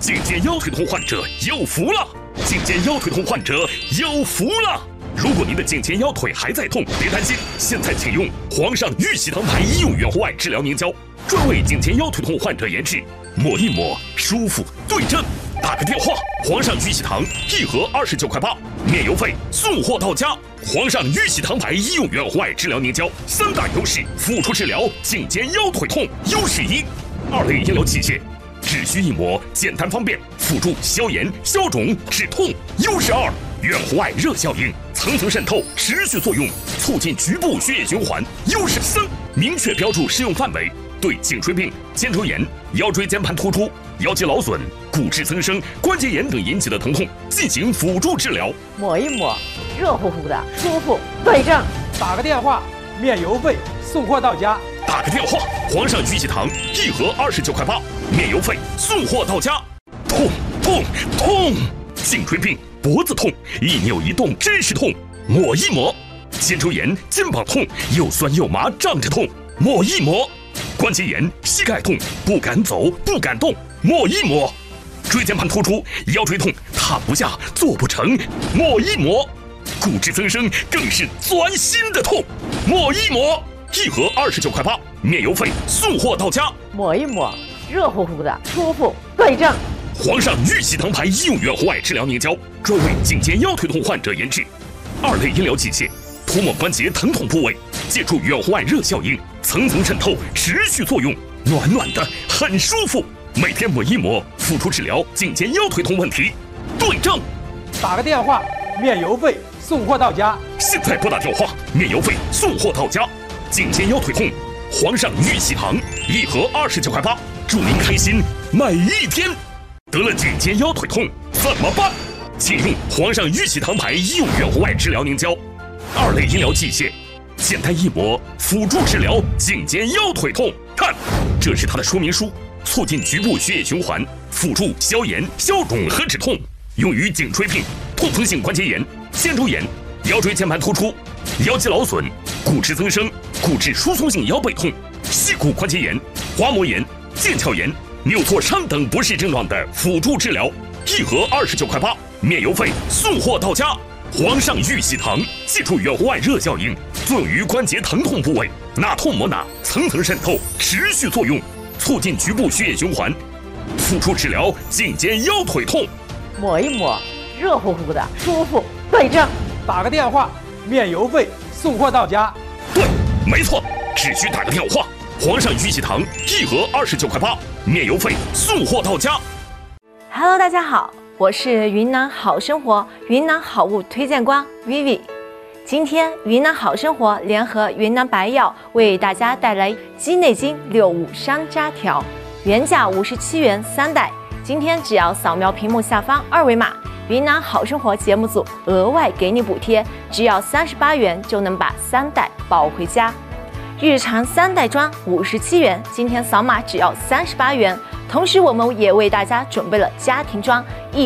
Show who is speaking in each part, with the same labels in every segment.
Speaker 1: 颈肩腰腿痛患者有福了！颈肩腰腿痛患者有福了！如果您的颈肩腰腿还在痛，别担心，现在请用皇上玉玺堂牌医用远红外治疗凝胶，专为颈肩腰腿痛患者研制，抹一抹舒服对症。打个电话，皇上玉玺堂1盒29块8，免邮费，送货到家。皇上玉玺堂牌医用远红外治疗凝胶3大优势，辅助治疗颈肩腰腿痛。优势1，2类医疗器械，只需一抹，简单方便，辅助消炎、消肿、止痛。优势2，远红外热效应，层层渗透，持续作用，促进局部血液循环。优势3，明确标注适用范围，对颈椎病、肩周炎、腰椎间盘突出、腰肌劳损、骨质增生、关节炎等引起的疼痛进行辅助治疗。
Speaker 2: 抹一抹，热乎乎的，舒服对症。
Speaker 3: 打个电话，免邮费，送货到家。
Speaker 1: 打个电话，皇上玉玺堂1盒29块8，免邮费，送货到家。痛痛痛！颈椎病、脖子痛，一扭一动真是痛，抹一抹。肩周炎、肩膀痛，又酸又麻胀着痛，抹一抹。关节炎、膝盖痛，不敢走不敢动，抹一抹。椎间盘突出、腰椎痛，躺不下坐不成，抹一抹。骨质增生更是钻心的痛，抹一抹。1盒29块8，免邮费，送货到家。
Speaker 2: 抹一抹，热乎乎的，舒服对症。
Speaker 1: 皇上玉玺堂牌医用远红外治疗凝胶，专为颈肩腰腿痛患者研制，2类医疗器械，涂抹关节疼痛部位，借助远红外热效应，层层渗透，持续作用，暖暖的，很舒服。每天抹一抹，辅助治疗颈肩腰腿痛问题，对症。
Speaker 3: 打个电话，免邮费，送货到家。
Speaker 1: 现在拨打电话，免邮费，送货到家。颈肩腰腿痛，皇上玉玺堂1盒29块8，祝您开心每一天。得了颈肩腰腿痛怎么办？请用皇上玉玺堂牌医用远红外治疗凝胶，2类医疗器械，简单一抹，辅助治疗颈肩腰腿痛。看，这是它的说明书，促进局部血液循环，辅助消炎、消肿和止痛，用于颈椎病、痛风性关节炎、肩周炎、腰椎间盘突出、腰肌劳损、骨质增生、骨质疏松性腰背痛、膝骨关节炎、滑膜炎、腱鞘炎、扭挫伤等不适症状的辅助治疗，1盒29块8，免邮费，送货到家。皇上玉玺堂借助远红外热效应，作用于关节疼痛部位，哪痛抹哪，层层渗透，持续作用，促进局部血液循环，辅助治疗颈肩腰腿痛。
Speaker 2: 抹一抹，热乎乎的，舒服对症。
Speaker 3: 打个电话，免邮费，送货到家。
Speaker 1: 对，没错，只需打个电话。皇上玉玺堂1盒29块8，免邮费，送货到家。
Speaker 4: Hello， 大家好，我是云南好生活云南好物推荐官 Vivi。今天云南好生活联合云南白药为大家带来鸡内金65山楂条，原价57元3袋，今天只要扫描屏幕下方2维码，云南好生活节目组额外给你补贴，只要38元就能把3袋抱回家。日常3袋装57元，今天扫码只要38元。同时，我们也为大家准备了家庭装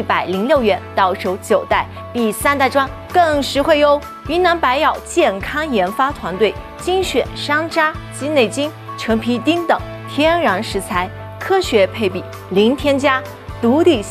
Speaker 4: 106元，到手9袋，比3袋装更实惠哟。云南白药健康研发团队精选山楂、鸡内金、陈皮丁等天然食材，科学配比，零添加，独立